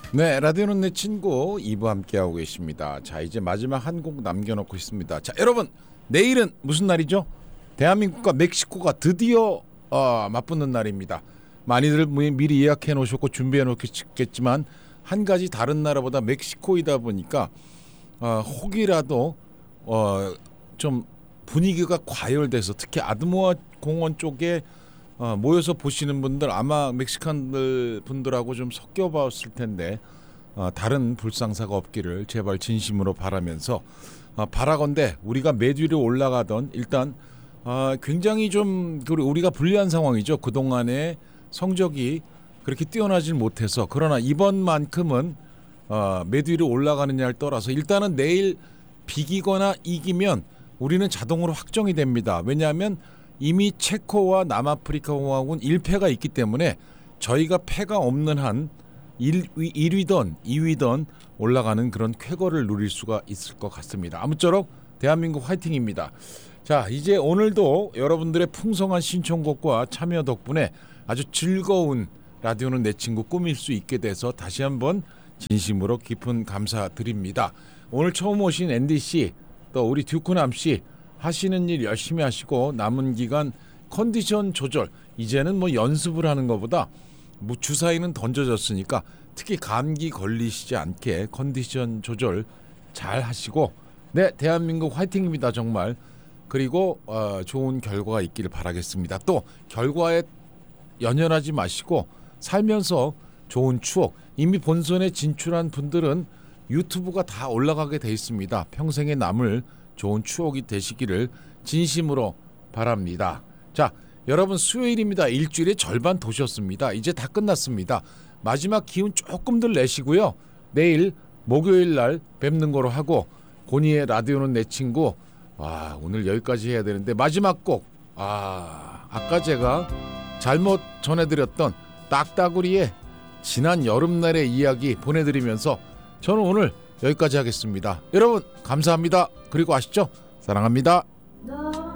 네, 라디오는 내 친구 2부 함께하고 계십니다. 자, 이제 마지막 한 곡 남겨놓고 있습니다. 자, 여러분, 내일은 무슨 날이죠? 대한민국과 멕시코가 드디어 맞붙는 날입니다. 많이들 미리 예약해 놓으셨고 준비해 놓겠지만 한 가지 다른 나라보다 멕시코이다 보니까 혹이라도 좀 분위기가 과열돼서 특히 아드모아 공원 쪽에 모여서 보시는 분들 아마 멕시칸 분들하고 좀 섞여봤을 텐데 다른 불상사가 없기를 제발 진심으로 바라면서 바라건대 우리가 매주 올라가던 일단 굉장히 좀 우리가 불리한 상황이죠. 그동안의 성적이 그렇게 뛰어나질 못해서 그러나 이번만큼은 매주 올라가느냐를 떠나서 일단은 내일 비기거나 이기면 우리는 자동으로 확정이 됩니다. 왜냐하면 이미 체코와 남아프리카 공화국은 1패가 있기 때문에 저희가 패가 없는 한 1위든 2위든 올라가는 그런 쾌거를 누릴 수가 있을 것 같습니다. 아무쪼록 대한민국 화이팅입니다. 자, 이제 오늘도 여러분들의 풍성한 신청곡과 참여 덕분에 아주 즐거운 라디오는 내 친구 꾸밀 수 있게 돼서 다시 한번 진심으로 깊은 감사드립니다. 오늘 처음 오신 앤디 씨, 또 우리 듀크남 씨 하시는 일 열심히 하시고 남은 기간 컨디션 조절 이제는 뭐 연습을 하는 것보다 뭐 주사위는 던져졌으니까 특히 감기 걸리시지 않게 컨디션 조절 잘 하시고 네 대한민국 화이팅입니다 정말. 그리고 좋은 결과가 있기를 바라겠습니다. 또 결과에 연연하지 마시고 살면서 좋은 추억 이미 본선에 진출한 분들은 유튜브가 다 올라가게 돼 있습니다. 평생에 남을 좋은 추억이 되시기를 진심으로 바랍니다. 자, 여러분 수요일입니다. 일주일의 절반 도셨습니다. 이제 다 끝났습니다. 마지막 기운 조금들 내시고요. 내일 목요일 날 뵙는 거로 하고 고니의 라디오는 내 친구 오늘 여기까지 해야 되는데 마지막 곡 아까 제가 잘못 전해드렸던 딱따구리의 지난 여름날의 이야기 보내드리면서 저는 오늘 여기까지 하겠습니다. 여러분 감사합니다. 그리고 아시죠? 사랑합니다.